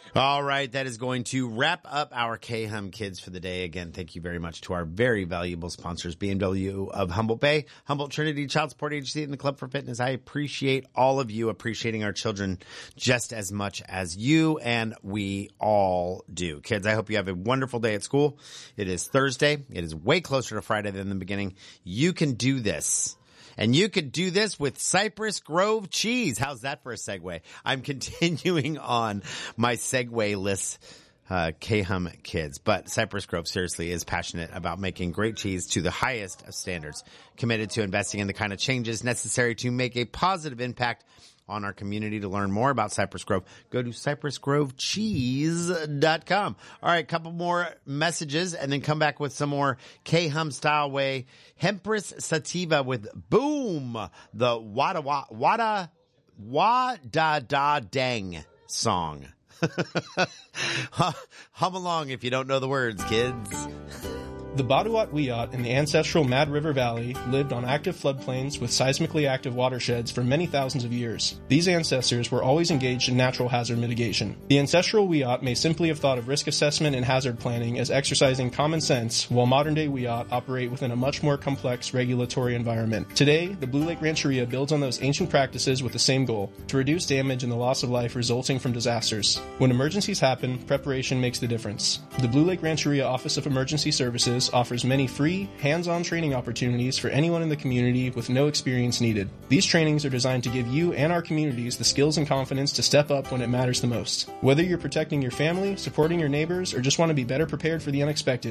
All right, that is going to wrap up our K-Hum Kids for the day. Again, thank you very much to our very valuable sponsors, BMW of Humboldt Bay, Humboldt Trinity Child Support Agency, and the Club for Fitness. I appreciate all of you appreciating our children just as much as you, and we all do. Kids, I hope you have a wonderful day at school. It is Thursday. It is way closer to Friday than the beginning. You can do this. And you could do this with Cypress Grove cheese. How's that for a segue? I'm continuing on my segue list, K-Hum Kids. But Cypress Grove seriously is passionate about making great cheese to the highest of standards, committed to investing in the kind of changes necessary to make a positive impact on our community. To learn more about Cypress Grove, go to cypressgrovecheese.com. All right, couple more messages and then come back with some more K-Hum style way. Hempress Sativa with Boom, the Wada Da Dang song. Hum along if you don't know the words, kids. The Baduat Wiyot in the ancestral Mad River Valley lived on active floodplains with seismically active watersheds for many thousands of years. These ancestors were always engaged in natural hazard mitigation. The ancestral Wiyot may simply have thought of risk assessment and hazard planning as exercising common sense, while modern-day Wiyot operate within a much more complex regulatory environment. Today, the Blue Lake Rancheria builds on those ancient practices with the same goal, to reduce damage and the loss of life resulting from disasters. When emergencies happen, preparation makes the difference. The Blue Lake Rancheria Office of Emergency Services offers many free, hands-on training opportunities for anyone in the community with no experience needed. These trainings are designed to give you and our communities the skills and confidence to step up when it matters the most. Whether you're protecting your family, supporting your neighbors, or just want to be better prepared for the unexpected,